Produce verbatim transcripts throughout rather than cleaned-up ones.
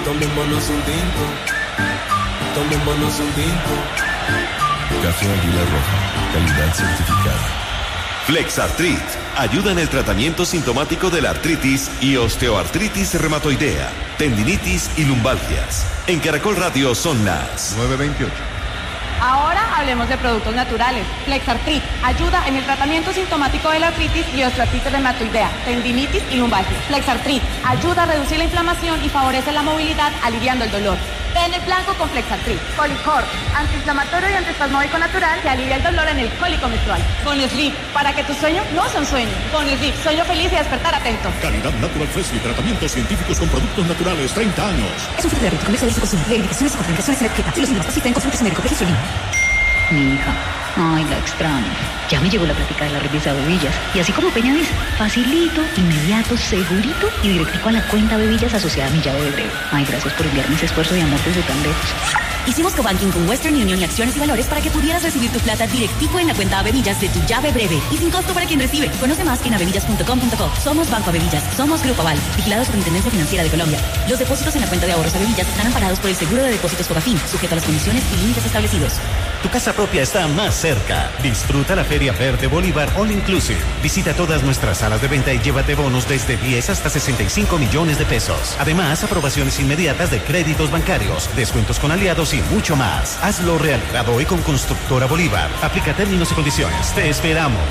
Tomémonos un tinto, tomémonos un tinto. Café Águila Roja, calidad certificada. Flexartrit ayuda en el tratamiento sintomático de la artritis y osteoartritis reumatoidea, tendinitis y lumbalgias. En Caracol Radio son las nueve veintiocho. Ahora hablemos de productos naturales. Flexartrit ayuda en el tratamiento sintomático de la artritis y osteoartritis reumatoidea, tendinitis y lumbalgias. Flexartrit ayuda a reducir la inflamación y favorece la movilidad, aliviando el dolor. Ven el blanco con Flexartrit. Colicor, antiinflamatorio y antiespasmódico natural que alivia el dolor en el cólico menstrual. Con Sleep, para que tu sueño no sea un sueño. Con Sleep, sueño feliz y despertar atento. Calidad Natural Fresh y tratamientos científicos con productos naturales, treinta años. Es un fruto de comercio de su consumo. De indicaciones y contraindicaciones en la etiqueta. Si los mismos asisten con su médico, que es Mi hija, ay, la extraño. Ya me llegó la plática de la revista Bebillas. Y así como Peña dice, facilito, inmediato, segurito y directico a la cuenta Bebillas asociada a mi llave de breve. Ay, gracias por enviarme ese esfuerzo de amor desde tan lejos. Hicimos cobanking con Western Union y Acciones y Valores para que pudieras recibir tu plata directico en la cuenta Bebillas de tu llave breve y sin costo para quien recibe. Conoce más en abebillas punto com punto co. Somos Banco Abebillas, somos Grupo Aval, vigilado Superintendencia Financiera de Colombia. Los depósitos en la cuenta de ahorros Abebillas están amparados por el seguro de depósitos Fogafín, sujeto a las condiciones y límites establecidos. Tu casa propia está más cerca. Disfruta la Feria Verde Bolívar All Inclusive. Visita todas nuestras salas de venta y llévate bonos desde diez hasta sesenta y cinco millones de pesos. Además, aprobaciones inmediatas de créditos bancarios, descuentos con aliados y mucho más. Hazlo realidad hoy con Constructora Bolívar. Aplica términos y condiciones. Te esperamos.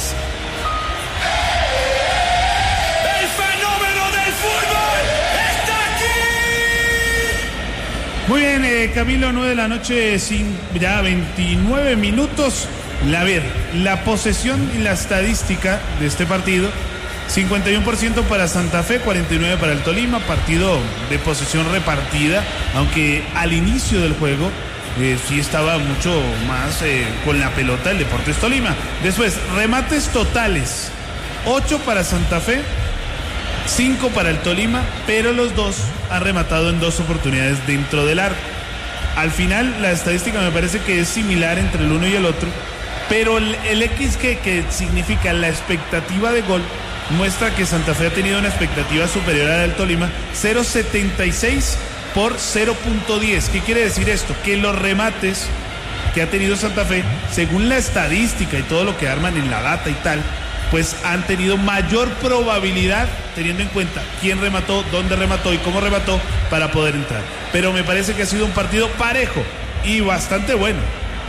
¡El fenómeno del fútbol está aquí! Muy bien, eh, Camilo, nueve de la noche, sin, ya veintinueve minutos. La ver, la posesión y la estadística de este partido: cincuenta y uno por ciento para Santa Fe, cuarenta y nueve por ciento para el Tolima. Partido de posesión repartida, aunque al inicio del juego eh, sí estaba mucho más eh, con la pelota el Deportes Tolima. Después, remates totales: ocho para Santa Fe, cinco para el Tolima, pero los dos han rematado en dos oportunidades dentro del arco. Al final, la estadística me parece que es similar entre el uno y el otro, pero el, el X que, que significa la expectativa de gol muestra que Santa Fe ha tenido una expectativa superior a la del Tolima, cero punto setenta y seis por cero punto diez. ¿Qué quiere decir esto? Que los remates que ha tenido Santa Fe, según la estadística y todo lo que arman en la data y tal, pues han tenido mayor probabilidad, teniendo en cuenta quién remató, dónde remató y cómo remató, para poder entrar. Pero me parece que ha sido un partido parejo y bastante bueno.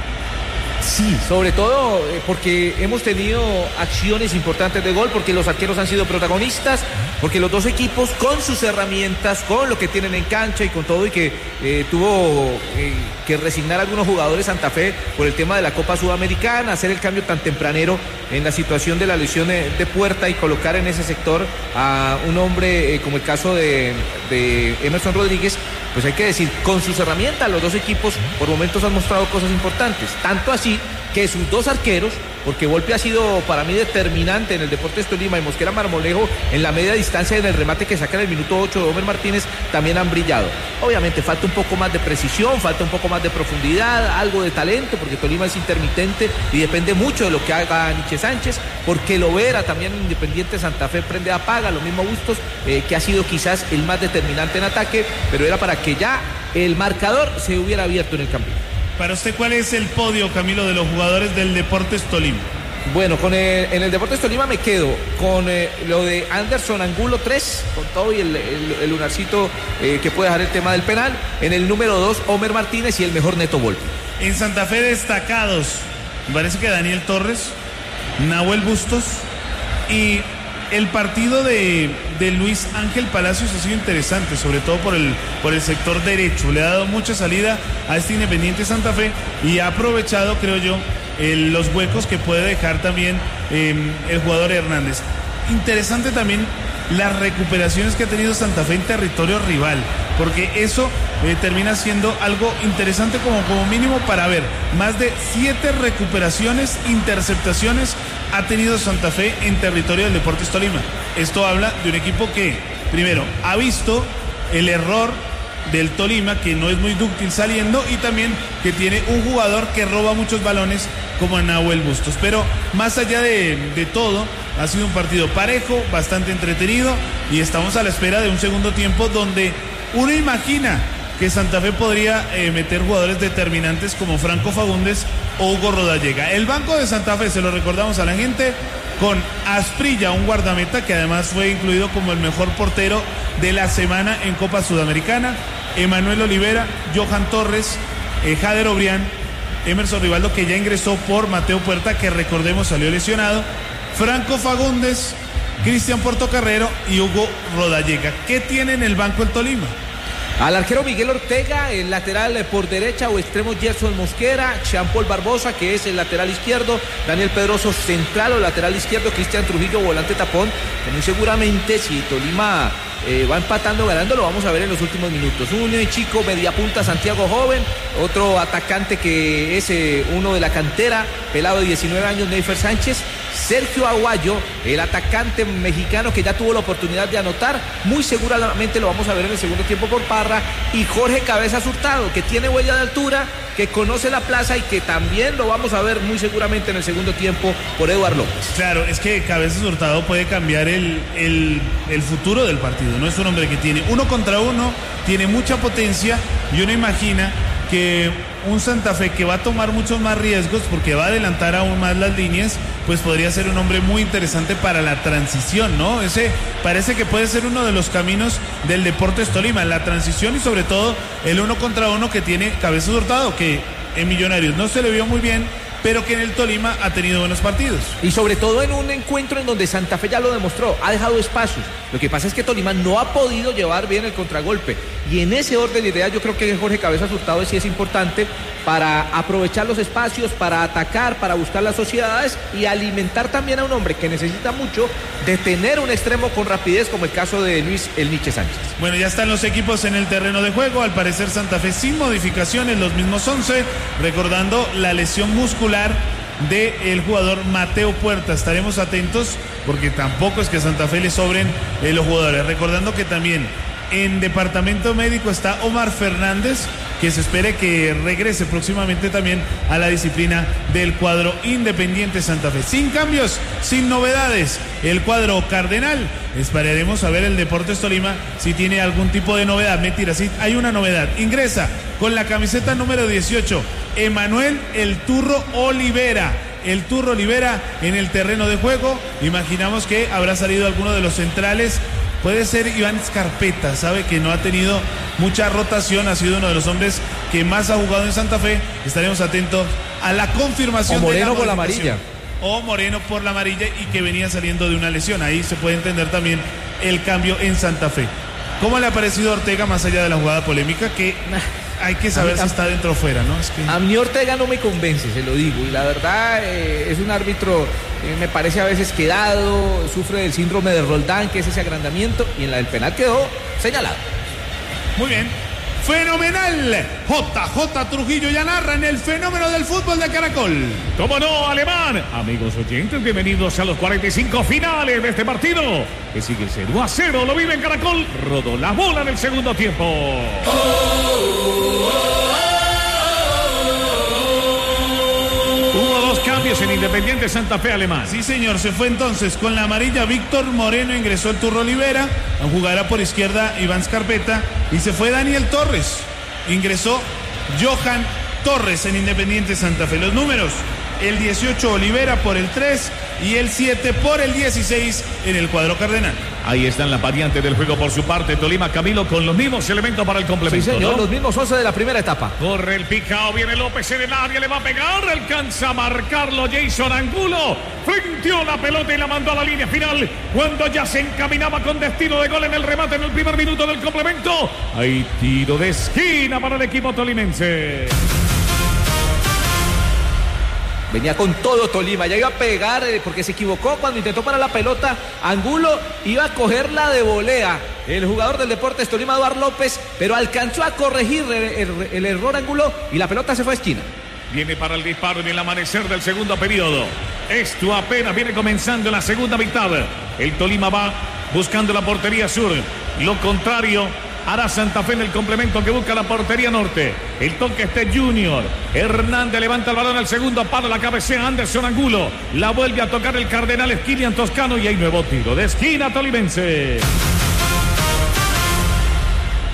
Sí, sobre todo porque hemos tenido acciones importantes de gol, porque los arqueros han sido protagonistas, porque los dos equipos con sus herramientas, con lo que tienen en cancha y con todo, y que eh, tuvo eh, que resignar a algunos jugadores Santa Fe por el tema de la Copa Sudamericana, hacer el cambio tan tempranero en la situación de la lesión de, de Puerta y colocar en ese sector a un hombre eh, como el caso de, de Emerson Rodríguez. Pues hay que decir, con sus herramientas los dos equipos por momentos han mostrado cosas importantes, tanto así que sus dos arqueros, porque Volpi ha sido para mí determinante en el Deportes Tolima y Mosquera Marmolejo en la media distancia en el remate que saca en el minuto ocho de Homer Martínez, también han brillado. Obviamente falta un poco más de precisión, falta un poco más de profundidad, algo de talento, porque Tolima es intermitente y depende mucho de lo que haga Nietzsche Sánchez, porque Lovera también en Independiente Santa Fe prende apaga, lo mismo Bustos, eh, que ha sido quizás el más determinante en ataque, pero era para que ya el marcador se hubiera abierto en el campo. Para usted, ¿cuál es el podio, Camilo, de los jugadores del Deportes Tolima? Bueno, con el, en el Deportes Tolima me quedo con eh, lo de Anderson Angulo tres, con todo y el, el, el lunarcito eh, que puede dejar el tema del penal. En el número dos, Homer Martínez, y el mejor Neto Volpi. En Santa Fe destacados, me parece que Daniel Torres, Nahuel Bustos, y el partido de, de Luis Ángel Palacios ha sido interesante, sobre todo por el, por el sector derecho. Le ha dado mucha salida a este Independiente Santa Fe y ha aprovechado, creo yo, el, los huecos que puede dejar también eh, el jugador Hernández. Interesante también las recuperaciones que ha tenido Santa Fe en territorio rival, porque eso eh, termina siendo algo interesante como, como mínimo para ver. Más de siete recuperaciones, interceptaciones ha tenido Santa Fe en territorio del Deportes Tolima. Esto habla de un equipo que, primero, ha visto el error del Tolima, que no es muy dúctil saliendo, y también que tiene un jugador que roba muchos balones como Nahuel Bustos. Pero más allá de, de todo, ha sido un partido parejo, bastante entretenido, y estamos a la espera de un segundo tiempo donde uno imagina que Santa Fe podría eh, meter jugadores determinantes como Franco Fagundes o Hugo Rodallega. El banco de Santa Fe, se lo recordamos a la gente, con Asprilla, un guardameta que además fue incluido como el mejor portero de la semana en Copa Sudamericana, Emanuel Olivera, Johan Torres, eh, Jader Obrián, Emerson Rivaldo, que ya ingresó por Mateo Puerta, que recordemos salió lesionado, Franco Fagundes, Cristian Portocarrero y Hugo Rodallega. ¿Qué tiene en el banco el Tolima? Al arquero Miguel Ortega, el lateral por derecha o extremo Gerson Mosquera, Jean Paul Barbosa, que es el lateral izquierdo, Daniel Pedroso central o lateral izquierdo, Cristian Trujillo volante tapón, que muy seguramente si Tolima eh, va empatando, ganando, lo vamos a ver en los últimos minutos. Un eh, chico media punta, Santiago Joven, otro atacante que es eh, uno de la cantera, pelado de diecinueve años, Neifer Sánchez, Sergio Aguayo, el atacante mexicano que ya tuvo la oportunidad de anotar, muy seguramente lo vamos a ver en el segundo tiempo por Parra, y Jorge Cabezas Hurtado, que tiene huella de altura, que conoce la plaza y que también lo vamos a ver muy seguramente en el segundo tiempo por Eduardo López. Claro, es que Cabezas Hurtado puede cambiar el, el, el futuro del partido, no es un hombre que tiene uno contra uno, tiene mucha potencia y uno imagina que un Santa Fe que va a tomar muchos más riesgos porque va a adelantar aún más las líneas, pues podría ser un hombre muy interesante para la transición, ¿no? Ese parece que puede ser uno de los caminos del Deportes Tolima, la transición y sobre todo el uno contra uno que tiene Cabezas Hurtado, que en Millonarios no se le vio muy bien, pero que en el Tolima ha tenido buenos partidos. Y sobre todo en un encuentro en donde Santa Fe ya lo demostró, ha dejado espacios. Lo que pasa es que Tolima no ha podido llevar bien el contragolpe. Y en ese orden de ideas yo creo que Jorge Cabezas Hurtado sí es importante para aprovechar los espacios, para atacar, para buscar las sociedades y alimentar también a un hombre que necesita mucho de tener un extremo con rapidez, como el caso de Luis El Niche Sánchez. Bueno, ya están los equipos en el terreno de juego. Al parecer Santa Fe sin modificaciones, los mismos once, recordando la lesión muscular del jugador Mateo Puerta. Estaremos atentos porque tampoco es que a Santa Fe le sobren eh, los jugadores. Recordando que también en departamento médico está Omar Fernández, que se espere que regrese próximamente también a la disciplina del cuadro Independiente Santa Fe. Sin cambios, sin novedades, el cuadro cardenal. Esperaremos a ver el Deportes Tolima si tiene algún tipo de novedad. Mentira, sí, hay una novedad. Ingresa con la camiseta número dieciocho, Emanuel El Turro Olivera. El Turro Olivera en el terreno de juego. Imaginamos que habrá salido alguno de los centrales. Puede ser Iván Scarpeta, sabe que no ha tenido mucha rotación, ha sido uno de los hombres que más ha jugado en Santa Fe. Estaremos atentos a la confirmación. O Moreno de la por la amarilla. O Moreno por la amarilla y que venía saliendo de una lesión. Ahí se puede entender también el cambio en Santa Fe. ¿Cómo le ha parecido Ortega más allá de la jugada polémica? Que hay que saber mí, si está dentro o fuera, ¿no? Es que... A mí Ortega no me convence, se lo digo. Y la verdad eh, es un árbitro, eh, me parece a veces quedado, sufre del síndrome de Roldán, que es ese agrandamiento, y en la del penal quedó señalado. Muy bien. Fenomenal. J J Trujillo ya narra en el fenómeno del fútbol de Caracol. ¿Cómo no, Alemán? Amigos oyentes, bienvenidos a los cuarenta y cinco finales de este partido, que sigue cero a cero, lo vive en Caracol. Rodó la bola en el segundo tiempo. Oh, oh, oh. Hubo dos cambios en Independiente Santa Fe, Alemán. Sí, señor, se fue entonces con la amarilla Víctor Moreno, ingresó el Turro Olivera, jugará por izquierda Iván Scarpeta y se fue Daniel Torres, ingresó Johan Torres en Independiente Santa Fe. Los números, el dieciocho Olivera por el tres y el siete por el dieciséis en el cuadro cardenal. Ahí están las variantes del juego por su parte. Tolima, Camilo, con los mismos elementos para el complemento. Sí, señor, ¿no? Los mismos once de la primera etapa. Corre el picao, viene López en el área, le va a pegar, alcanza a marcarlo Jason Angulo, frenteó la pelota y la mandó a la línea final cuando ya se encaminaba con destino de gol en el remate en el primer minuto del complemento. Hay tiro de esquina para el equipo tolimense. Venía con todo Tolima, ya iba a pegar eh, porque se equivocó cuando intentó parar la pelota. Angulo iba a cogerla de volea, el jugador del Deportes Tolima, Eduardo López, pero alcanzó a corregir el, el, el error Angulo y la pelota se fue a esquina. Viene para el disparo en el amanecer del segundo periodo. Esto apenas viene comenzando en la segunda mitad. El Tolima va buscando la portería sur. Lo contrario hará Santa Fe en el complemento que busca la portería norte. El toque este Junior. Hernández levanta el balón al segundo palo, la cabecea Anderson Angulo. La vuelve a tocar el Cardenal Esquilian Toscano y hay nuevo tiro de esquina tolimense.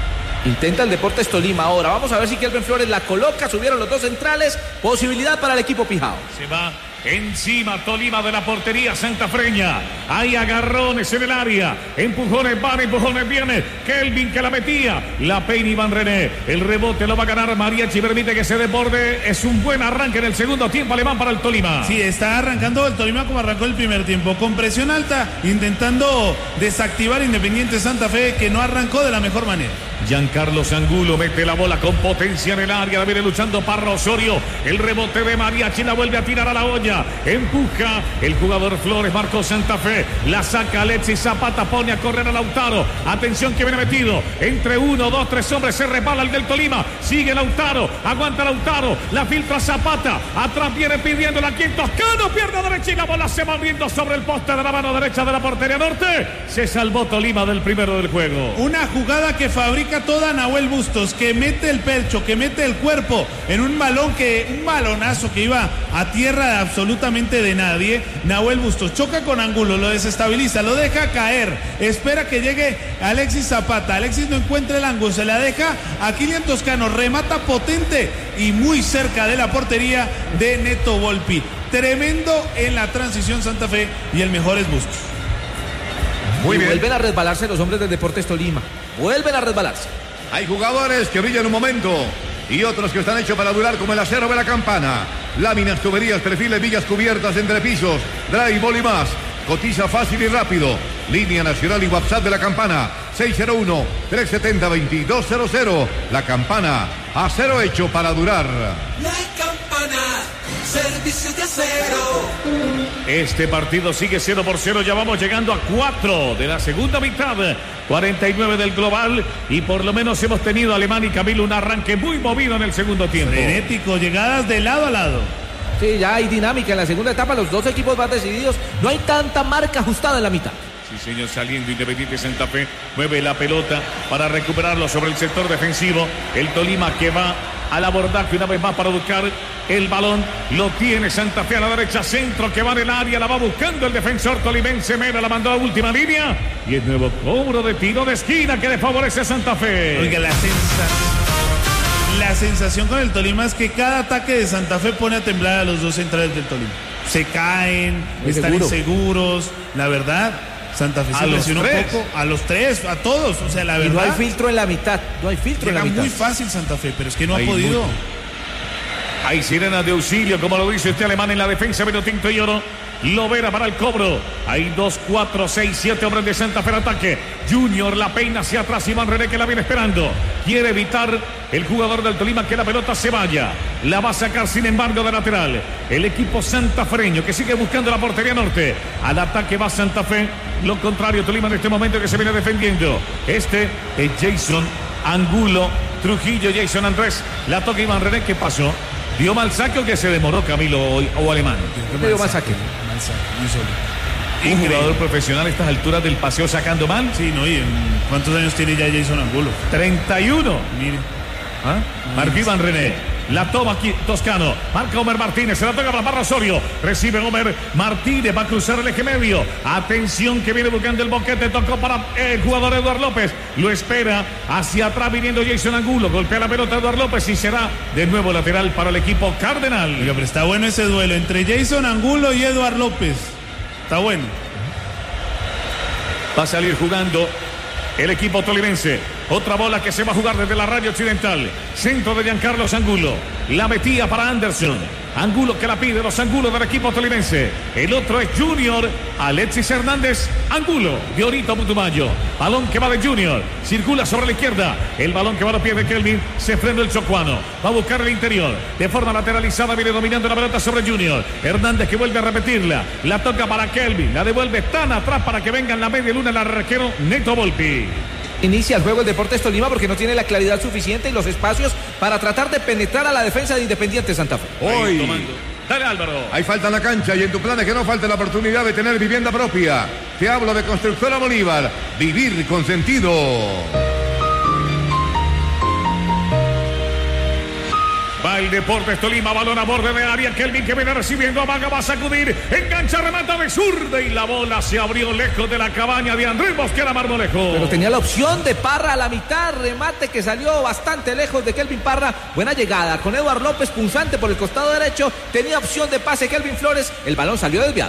Intenta el Deportes Tolima ahora. Vamos a ver si Kelvin Flores la coloca. Subieron los dos centrales. Posibilidad para el equipo Pijao. Se va encima Tolima de la portería santafreña. Hay agarrones en el área. Empujones van, empujones vienen. Kelvin que la metía. La peina Iván René. El rebote lo va a ganar Mariachi. Permite que se desborde. Es un buen arranque en el segundo tiempo alemán para el Tolima. Sí, está arrancando el Tolima como arrancó el primer tiempo. Con presión alta, intentando desactivar Independiente Santa Fe, que no arrancó de la mejor manera. Giancarlo Angulo mete la bola con potencia en el área. La viene luchando Parra Osorio. El rebote de Mariachi la vuelve a tirar a la olla. Empuja el jugador Flores. Marcó Santa Fe. La saca Alexis Zapata. Pone a correr a Lautaro. Atención que viene metido. Entre uno, dos, tres hombres. Se resbala el del Tolima. Sigue Lautaro. Aguanta Lautaro. La filtra Zapata. Atrás viene pidiendo la quien Toscano. Pierde derecha y la bola se va abriendo sobre el poste de la mano derecha de la portería norte. Se salvó Tolima del primero del juego. Una jugada que fabrica toda Nahuel Bustos, que mete el pecho, que mete el cuerpo en un balón que, un balonazo que iba a tierra de absolutamente de nadie. Nahuel Bustos choca con Angulo, lo desestabiliza, lo deja caer, espera que llegue Alexis Zapata. Alexis no encuentra el ángulo, se la deja a Kylian Toscano, remata potente y muy cerca de la portería de Neto Volpi. Tremendo en la transición Santa Fe y el mejor es Bustos. Muy bien. Vuelven a resbalarse los hombres del Deportes Tolima. Vuelven a resbalarse. Hay jugadores que brillan un momento y otros que están hechos para durar, como el acero de la Campana. Láminas, tuberías, perfiles, villas cubiertas, entrepisos, drywall y más. Cotiza fácil y rápido. Línea nacional y WhatsApp de la Campana. seis cero uno, tres siete cero, dos dos cero cero. La Campana, acero hecho para durar. La Campana, servicios de acero. Este partido sigue cero por cero. Ya vamos llegando a cuatro de la segunda mitad. cuarenta y nueve del global. Y por lo menos hemos tenido, Alemán y Camilo, un arranque muy movido en el segundo tiempo. Frenético, llegadas de lado a lado. Sí, ya hay dinámica en la segunda etapa. Los dos equipos van decididos. No hay tanta marca ajustada en la mitad. Sí, señor, saliendo Independiente Santa Fe. Mueve la pelota para recuperarlo sobre el sector defensivo. El Tolima que va al abordaje una vez más para buscar el balón. Lo tiene Santa Fe a la derecha. Centro que va en el área. La va buscando el defensor tolimense. Mera la mandó a última línea. Y el nuevo cobro de tiro de esquina que le favorece a Santa Fe. Oiga, la sensación. La sensación con el Tolima es que cada ataque de Santa Fe pone a temblar a los dos centrales del Tolima. Se caen, Muy están seguro. inseguros. La verdad, Santa Fe se presiona un poco. A los tres, a todos. O sea, la verdad. Y no hay filtro en la mitad. No hay filtro en la mitad. Muy fácil Santa Fe, pero es que no hay ha podido. Muy... Hay sirenas de auxilio, como lo dice este alemán en la defensa. Vino tinto y oro. Lovera para el cobro. Hay dos, cuatro, seis, siete hombres de Santa Fe en ataque. Junior la peina hacia atrás. Iván René que la viene esperando. Quiere evitar el jugador del Tolima que la pelota se vaya. La va a sacar sin embargo de lateral. El equipo santafreño que sigue buscando la portería norte. Al ataque va Santa Fe. Lo contrario, Tolima en este momento que se viene defendiendo. Este es Jason Angulo. Trujillo, Jason Andrés. La toca Iván René. ¿Qué pasó? ¿Dio mal saque o que se demoró Camilo o, o Alemán? ¿Qué dio mal saque? Mal saque, muy solo. ¿Un jugador profesional a estas alturas del paseo sacando mal? Sí, no, y ¿cuántos años tiene ya Jason Angulo? treinta y uno. Mire. ¿Ah? Marcó Iván René. La toma aquí Toscano. Marca Homer Martínez. Se la toca para Parra Osorio. Recibe Homer Martínez. Va a cruzar el eje medio. Atención que viene buscando el boquete. Tocó para el jugador Eduardo López. Lo espera. Hacia atrás viniendo Jason Angulo. Golpea la pelota Eduardo López y será de nuevo lateral para el equipo Cardenal. Oiga, pero está bueno ese duelo entre Jason Angulo y Eduardo López. Está bueno. Va a salir jugando el equipo tolimense. Otra bola que se va a jugar desde la radio occidental. Centro de Giancarlo Angulo. La metía para Anderson. Angulo que la pide, los Angulos del equipo tolimense. El otro es Junior. Alexis Hernández. Angulo. Diorito Putumayo. Balón que va de Junior. Circula sobre la izquierda. El balón que va a los pies de Kelvin. Se frena el chocuano. Va a buscar el interior. De forma lateralizada viene dominando la pelota sobre Junior. Hernández que vuelve a repetirla. La toca para Kelvin. La devuelve tan atrás para que venga en la media luna el arquero Neto Volpi. Inicia el juego el Deportes Tolima porque no tiene la claridad suficiente y los espacios para tratar de penetrar a la defensa de Independiente Santa Fe. Hoy, dale Álvaro. Hay falta en la cancha y en tu plan es que no falte la oportunidad de tener vivienda propia. Te hablo de Constructora Bolívar. Vivir con sentido. Va el el Deportes Tolima, balón a borde de área, Kelvin que viene recibiendo, amaga, va a sacudir, engancha, remata de zurda y la bola se abrió lejos de la cabaña de Andrés Mosquera Marmolejo. Pero tenía la opción de Parra a la mitad, remate que salió bastante lejos de Kelvin Parra, buena llegada con Eduard López punzante por el costado derecho, tenía opción de pase Kelvin Flores, el balón salió desviado.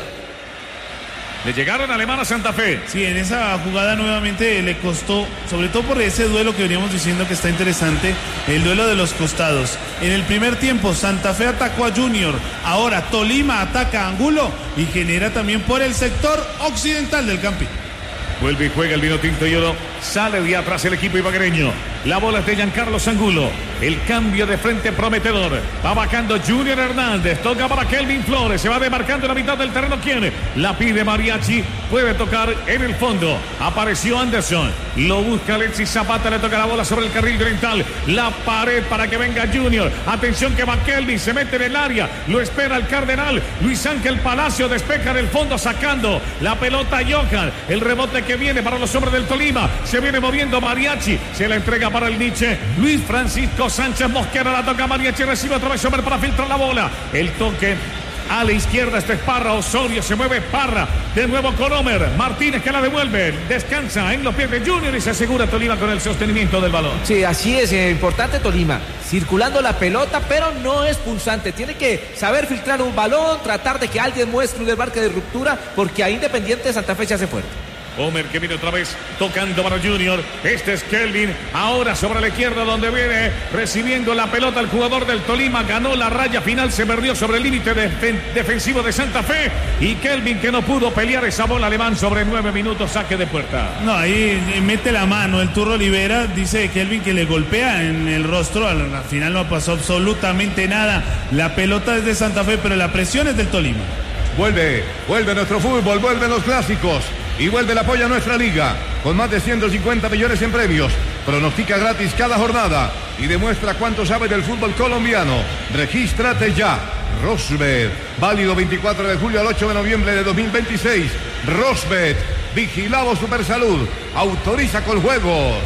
Le llegaron a Alemán a Santa Fe. Sí, en esa jugada nuevamente le costó, sobre todo por ese duelo que veníamos diciendo que está interesante, el duelo de los costados. En el primer tiempo Santa Fe atacó a Junior, ahora Tolima ataca a Angulo y genera también por el sector occidental del Campín. Vuelve y juega el vino tinto y oro. Sale de atrás el equipo ibaguereño. La bola es de Giancarlo Angulo. El cambio de frente prometedor. Va bajando Junior Hernández. Toca para Kelvin Flores. Se va demarcando en la mitad del terreno. ¿Quién? La pide Mariachi. Puede tocar en el fondo. Apareció Anderson. Lo busca Alexis Zapata. Le toca la bola sobre el carril oriental. La pared para que venga Junior. Atención que va Kelvin. Se mete en el área. Lo espera el Cardenal. Luis Ángel Palacio despeja en el fondo sacando la pelota a Johan. El rebote que viene para los hombres del Tolima. Se viene moviendo Mariachi. Se la entrega para el Nietzsche. Luis Francisco Sánchez Mosquera la toca Mariachi. Recibe otra vez Sommer para filtrar la bola. El toque a la izquierda. Este es Parra. Osorio se mueve Parra. De nuevo con Homer. Martínez que la devuelve. Descansa en los pies de Junior y se asegura Tolima con el sostenimiento del balón. Sí, así es. Eh, importante Tolima. Circulando la pelota, pero no es punzante. Tiene que saber filtrar un balón. Tratar de que alguien muestre un desmarque de ruptura. Porque a Independiente de Santa Fe se hace fuerte. Homer que viene otra vez tocando para Junior. Este es Kelvin. Ahora sobre la izquierda donde viene recibiendo la pelota el jugador del Tolima. Ganó la raya final. Se perdió sobre el límite de, defensivo de Santa Fe. Y Kelvin que no pudo pelear esa bola alemán sobre nueve minutos. Saque de puerta. No, ahí mete la mano el Turro Olivera. Dice Kelvin que le golpea en el rostro. Al, al final no pasó absolutamente nada. La pelota es de Santa Fe, pero la presión es del Tolima. Vuelve, vuelve nuestro fútbol, vuelven los clásicos. Y vuelve el apoyo a nuestra liga, con más de ciento cincuenta millones en premios. Pronostica gratis cada jornada y demuestra cuánto sabe del fútbol colombiano. Regístrate ya. Rosbet, válido veinticuatro de julio al ocho de noviembre de dos mil veintiséis. Rosbet, vigilado Supersalud, autoriza con juegos.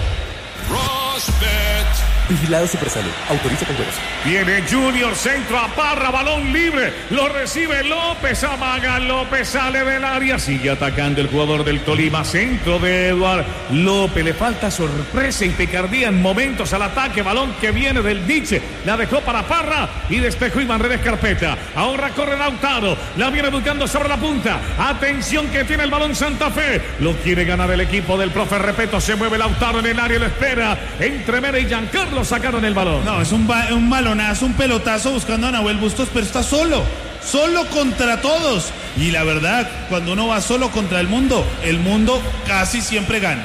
Rosbet. Vigilado Supersalud. Autoriza con juegos. Viene Junior, centro a Parra, balón libre. Lo recibe López, amaga López, sale del área. Sigue atacando el jugador del Tolima. Centro de Eduard López. Le falta sorpresa y picardía en momentos al ataque. Balón que viene del Nietzsche. La dejó para Parra y despejó Iván Redes Carpeta. Ahora corre Lautaro. La viene buscando sobre la punta. Atención que tiene el balón Santa Fe. Lo quiere ganar el equipo del profe Repeto. Se mueve Lautaro en el área. Lo espera. Entre Mera y Giancarlo sacaron el balón. No, es un, ba- un balonazo, un pelotazo buscando a Nahuel Bustos, pero está solo. Solo contra todos. Y la verdad, cuando uno va solo contra el mundo, el mundo casi siempre gana.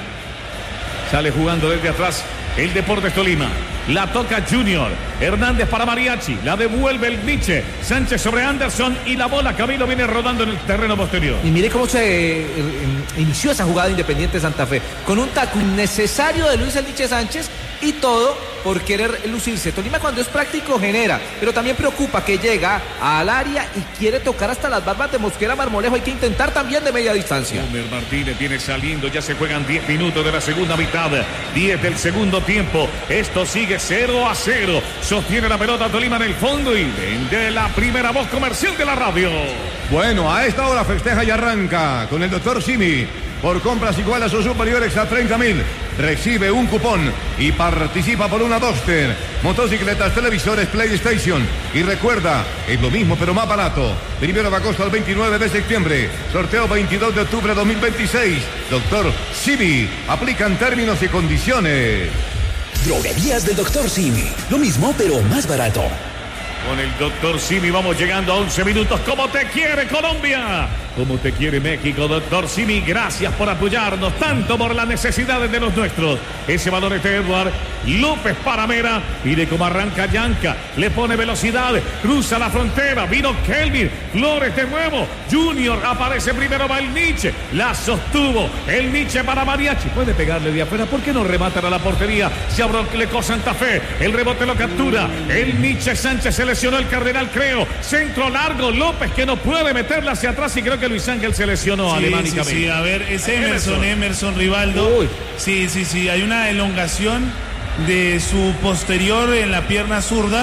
Sale jugando desde atrás el Deportes Tolima. La toca Junior. Hernández para Mariachi. La devuelve el Nietzsche. Sánchez sobre Anderson. Y la bola, Camilo, viene rodando en el terreno posterior. Y mire cómo se eh, inició esa jugada de Independiente Santa Fe. Con un taco innecesario de Luis el Nietzsche Sánchez. Y todo por querer lucirse. Tolima cuando es práctico genera, pero también preocupa que llega al área y quiere tocar hasta las barbas de Mosquera Marmolejo. Hay que intentar también de media distancia. Homer Martínez viene saliendo, ya se juegan diez minutos de la segunda mitad, diez del segundo tiempo. Esto sigue cero a cero. Sostiene la pelota Tolima en el fondo y vende la primera voz comercial de la radio. Bueno, a esta hora festeja y arranca con el doctor Simi. Por compras iguales o superiores a treinta mil, recibe un cupón y participa por una Duster, motocicletas, televisores, PlayStation. Y recuerda, es lo mismo pero más barato. Primero de agosto al veintinueve de septiembre. Sorteo veintidós de octubre de dos mil veintiséis. Doctor Simi, aplican términos y condiciones. Droguerías del doctor Simi. Lo mismo pero más barato. Con el doctor Simi vamos llegando a once minutos. ¿Cómo te quiere Colombia? ¿Cómo te quiere México, doctor Simi? Gracias por apoyarnos, tanto por las necesidades de los nuestros. Ese balón es de Eduard López para Mera. Mire cómo arranca Yanca. Le pone velocidad. Cruza la frontera. Vino Kelvin. Flores de nuevo. Junior aparece primero. Va el Nietzsche. La sostuvo. El Nietzsche para Mariachi. Puede pegarle de afuera. ¿Por qué no rematan a la portería? Se abroclecó Santa Fe. El rebote lo captura. El Nietzsche Sánchez se lesionó el Cardenal, creo. Centro largo. López que no puede meterla hacia atrás y creo que Luis Ángel se lesionó sí, alemánicamente. Sí, sí, a ver, es Emerson, Emerson Rivaldo. Uy. Sí, sí, sí, hay una elongación de su posterior en la pierna zurda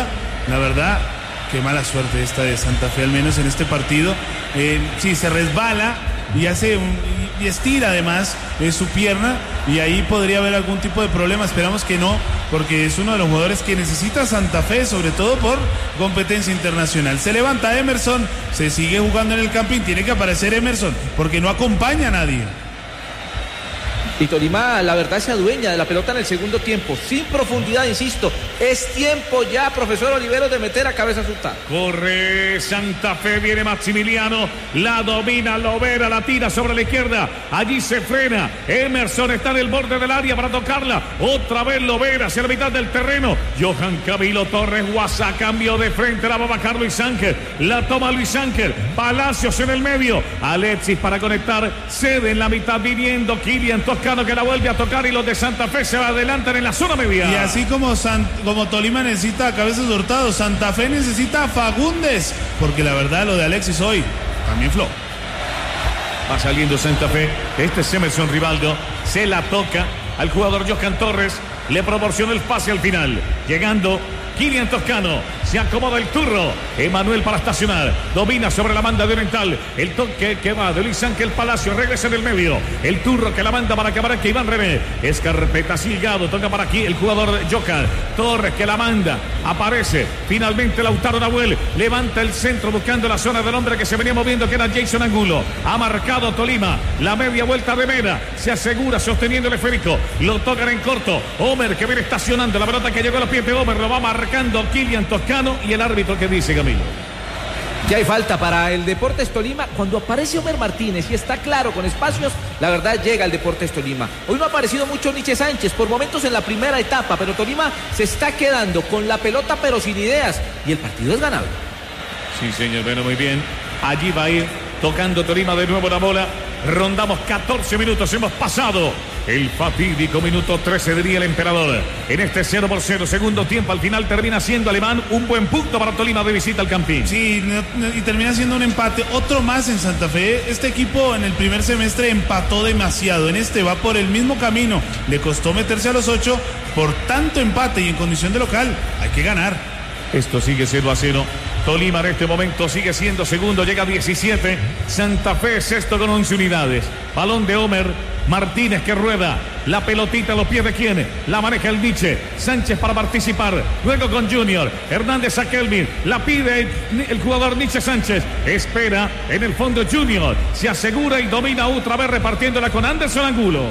La verdad, qué mala suerte esta de Santa Fe, al menos en este partido. Eh, sí, se resbala y hace un, y estira además eh, su pierna, y ahí podría haber algún tipo de problema. Esperamos que no, porque es uno de los jugadores que necesita Santa Fe, sobre todo por competencia internacional. Se levanta Emerson, se sigue jugando en el camping, tiene que aparecer Emerson porque no acompaña a nadie. Y Tolima, la verdad, se adueña de la pelota en el segundo tiempo, sin profundidad, insisto. Es tiempo ya, profesor Oliveros, de meter a cabeza Sultán. Corre Santa Fe, viene Maximiliano, la domina, Lovera, la tira sobre la izquierda, allí se frena, Emerson está en el borde del área para tocarla, otra vez Lovera hacia la mitad del terreno, Johan Camilo Torres, Guasa, cambio de frente, la va a bajar Luis Ángel, la toma Luis Ángel, Palacios en el medio, Alexis para conectar, cede en la mitad, viniendo Kylian Toscano, que la vuelve a tocar, y los de Santa Fe se adelantan en la zona media. Y así como, San, como Tolima necesita a Cabezas Hurtado, Santa Fe necesita a Fagundes, porque la verdad lo de Alexis hoy también flow. Va saliendo Santa Fe, este es Emerson Rivaldo, se la toca al jugador Johan Torres, le proporciona el pase al final, llegando Kylian Toscano, se acomoda el turro, Emanuel para estacionar, domina sobre la banda de Oriental, el toque que va de Luis Ángel Palacio, regresa en el medio, el turro que la manda para que aparezca Iván René, es carpeta Silgado, toca para aquí el jugador Johan Torres que la manda, aparece finalmente Lautaro Nahuel, levanta el centro buscando la zona del hombre que se venía moviendo, que era Jason Angulo, ha marcado Tolima, la media vuelta de Mera, se asegura sosteniendo el esférico, lo tocan en corto, Homer que viene estacionando, la pelota que llegó a los pies de Homer, lo va marcando Kylian Toscano, y el árbitro que dice, Camilo. Ya hay falta para el Deportes Tolima. Cuando aparece Homer Martínez y está claro con espacios, la verdad llega el Deportes Tolima. Hoy no ha aparecido mucho Nietzsche Sánchez, por momentos en la primera etapa, pero Tolima se está quedando con la pelota pero sin ideas, y el partido es ganable. Sí, señor, bueno, muy bien. Allí va a ir tocando Tolima de nuevo la bola. Rondamos catorce minutos, hemos pasado el fatídico minuto trece, diría el emperador. En este cero por cero, segundo tiempo, al final termina siendo Alemán un buen punto para Tolima de visita al Campín. Sí, y termina siendo un empate, otro más en Santa Fe. Este equipo en el primer semestre empató demasiado, en este va por el mismo camino. Le costó meterse a los ocho por tanto empate, y en condición de local hay que ganar. Esto sigue cero a cero. Tolima en este momento sigue siendo segundo, llega a diecisiete. Santa Fe sexto con once unidades. Balón de Homer Martínez que rueda. La pelotita a los pies de quién. La maneja el Nietzsche. Sánchez para participar. Luego con Junior. Hernández a Kelvin. La pide el jugador Nietzsche Sánchez. Espera en el fondo Junior. Se asegura y domina otra vez repartiéndola con Anderson Angulo.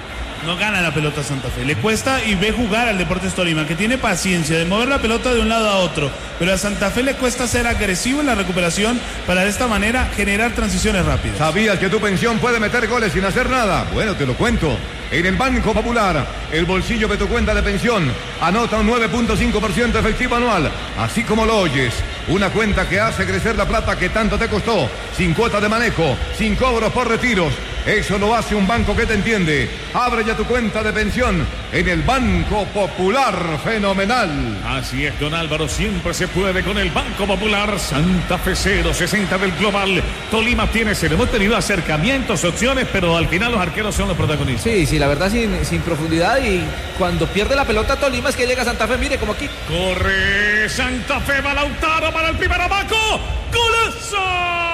No gana la pelota Santa Fe, le cuesta, y ve jugar al Deportes Tolima, que tiene paciencia de mover la pelota de un lado a otro, pero a Santa Fe le cuesta ser agresivo en la recuperación para de esta manera generar transiciones rápidas. ¿Sabías que tu pensión puede meter goles sin hacer nada? Bueno, te lo cuento. En el Banco Popular, el bolsillo de tu cuenta de pensión anota un nueve punto cinco por ciento efectivo anual, así como lo oyes. Una cuenta que hace crecer la plata que tanto te costó, sin cuota de manejo, sin cobros por retiros. Eso lo hace un banco que te entiende. Abre ya tu cuenta de pensión en el Banco Popular. Fenomenal. Así es, don Álvaro, siempre se puede con el Banco Popular. Santa Fe cero sesenta del global. Tolima tiene cero. Hemos tenido acercamientos, opciones, pero al final los arqueros son los protagonistas. Sí, sí, la verdad sin, sin profundidad, y cuando pierde la pelota Tolima es que llega Santa Fe, mire como aquí. Corre Santa Fe, va Lautaro para el primer abaco. ¡Golazo!